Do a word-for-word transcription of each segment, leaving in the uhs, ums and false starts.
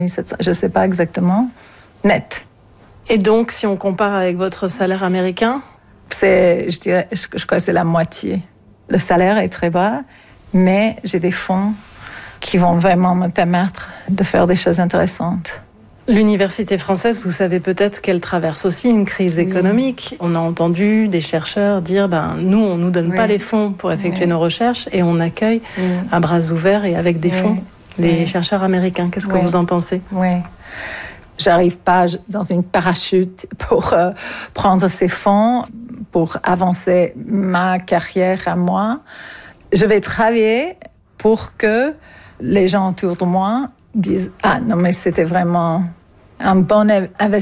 Je ne sais pas exactement. Net. Et donc, si on compare avec votre salaire américain? C'est, je dirais, je, je crois que c'est la moitié. Le salaire est très bas, mais j'ai des fonds qui vont vraiment me permettre de faire des choses intéressantes. L'université française, vous savez peut-être qu'elle traverse aussi une crise économique. Oui. On a entendu des chercheurs dire ben, nous, on ne nous donne oui. pas les fonds pour effectuer oui. nos recherches et on accueille oui. à bras ouverts et avec des oui. fonds les oui. chercheurs américains. Qu'est-ce que oui. vous en pensez? Oui. J'arrive pas dans une parachute pour euh, prendre ces fonds, pour avancer ma carrière à moi. Je vais travailler pour que les gens autour de moi disent « Ah non, mais c'était vraiment un bon investissement. »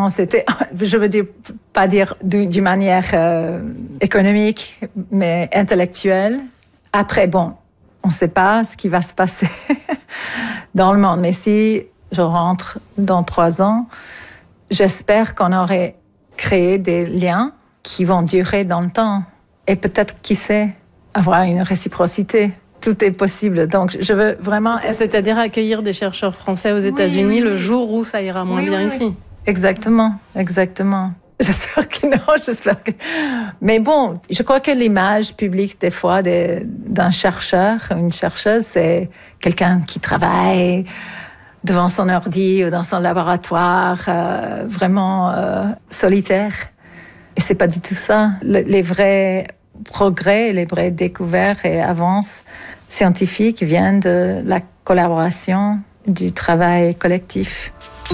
C'était, je veux dire, pas dire d'une manière euh, économique, mais intellectuelle. Après, bon, on ne sait pas ce qui va se passer dans le monde. Mais si je rentre dans trois ans, j'espère qu'on aurait créé des liens qui vont durer dans le temps. Et peut-être, qui sait, avoir une réciprocité. Tout est possible. Donc, je veux vraiment... C'est, c'est-à-dire accueillir des chercheurs français aux États-Unis oui, oui. le jour où ça ira moins oui, bien oui, ici. Oui. Exactement, exactement. J'espère que non, j'espère que... Mais bon, je crois que l'image publique, des fois, de, d'un chercheur, une chercheuse, c'est quelqu'un qui travaille devant son ordi ou dans son laboratoire, euh, vraiment euh, solitaire. Et c'est pas du tout ça. Le, les vrais progrès, les vraies découvertes et avances scientifiques viennent de la collaboration, du travail collectif.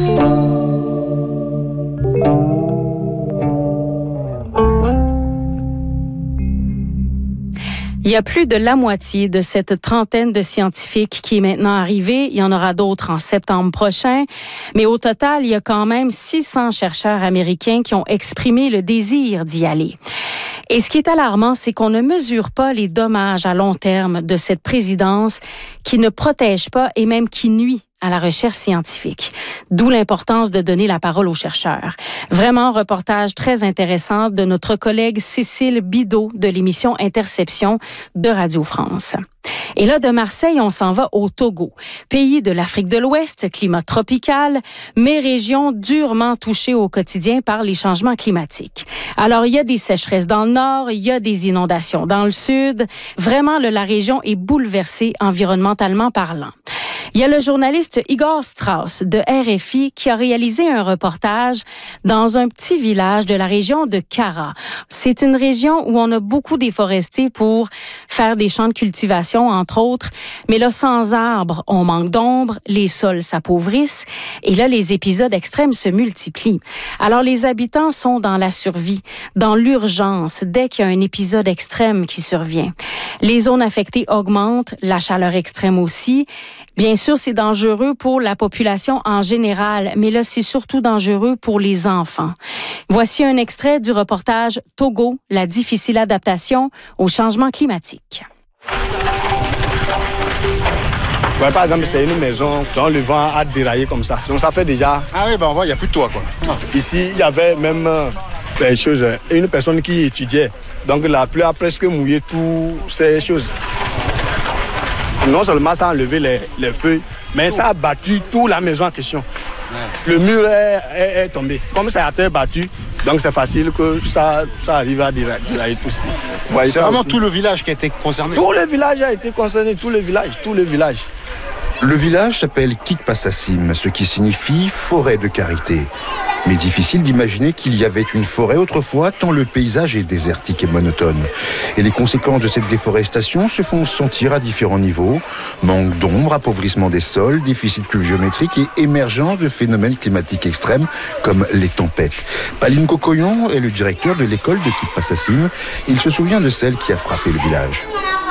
Il y a plus de la moitié de cette trentaine de scientifiques qui est maintenant arrivée. Il y en aura d'autres en septembre prochain. Mais au total, il y a quand même six cents chercheurs américains qui ont exprimé le désir d'y aller. Et ce qui est alarmant, c'est qu'on ne mesure pas les dommages à long terme de cette présidence qui ne protège pas et même qui nuit à la recherche scientifique. D'où l'importance de donner la parole aux chercheurs. Vraiment, reportage très intéressant de notre collègue Cécile Bidot de l'émission Interception de Radio France. Et là, de Marseille, on s'en va au Togo, pays de l'Afrique de l'Ouest, climat tropical, mais région durement touchée au quotidien par les changements climatiques. Alors, il y a des sécheresses dans le nord, il y a des inondations dans le sud. Vraiment, là, la région est bouleversée environnementalement parlant. Il y a le journaliste Igor Strauss de R F I qui a réalisé un reportage dans un petit village de la région de Kara. C'est une région où on a beaucoup déforesté pour faire des champs de cultivation, entre autres. Mais là, sans arbres, on manque d'ombre, les sols s'appauvrissent et là, les épisodes extrêmes se multiplient. Alors, les habitants sont dans la survie, dans l'urgence, dès qu'il y a un épisode extrême qui survient. Les zones affectées augmentent, la chaleur extrême aussi. Bien sûr, c'est dangereux pour la population en général, mais là, c'est surtout dangereux pour les enfants. Voici un extrait du reportage Togo, la difficile adaptation au changement climatique. Ouais, par exemple, c'est une maison dont le vent a déraillé comme ça. Donc ça fait déjà... Ah oui, ben on voit, il n'y a plus de toit, quoi. Ici, il y avait même euh, des choses, une personne qui étudiait. Donc la pluie a presque mouillé toutes ces choses. Non seulement ça a enlevé les, les feuilles, mais ça a battu toute la maison en question. Ouais. Le mur est, est, est tombé. Comme ça a été battu, donc c'est facile que ça, ça arrive à dérailler tout ça. Ouais, c'est vraiment aussi. Tout le village qui a été concerné. Tout le village a été concerné, tout le village, tout le village. Le village s'appelle Kikpassasim, ce qui signifie forêt de karité. Mais difficile d'imaginer qu'il y avait une forêt autrefois, tant le paysage est désertique et monotone. Et les conséquences de cette déforestation se font sentir à différents niveaux. Manque d'ombre, appauvrissement des sols, déficit pluviométrique et émergence de phénomènes climatiques extrêmes comme les tempêtes. Paline Cocoyon est le directeur de l'école de Kikpassasim. Il se souvient de celle qui a frappé le village.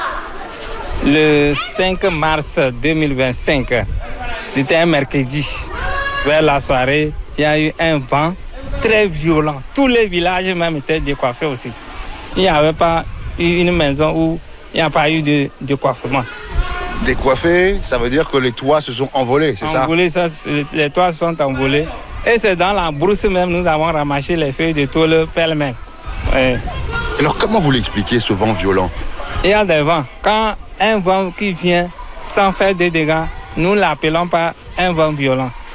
Le cinq mars deux mille vingt-cinq, c'était un mercredi. Vers la soirée, il y a eu un vent très violent. Tous les villages même étaient décoiffés aussi. Il n'y avait pas eu une maison où il n'y a pas eu de décoiffement. Décoiffés, ça veut dire que les toits se sont envolés, c'est ça? Envolés, ça, les toits sont envolés. Et c'est dans la brousse même, nous avons ramassé les feuilles de tôle pêle-mêle. Ouais. Alors comment vous l'expliquez, ce vent violent? Il y a des vents. Quand un vent qui vient sans faire de dégâts, nous ne l'appelons pas un vent violent.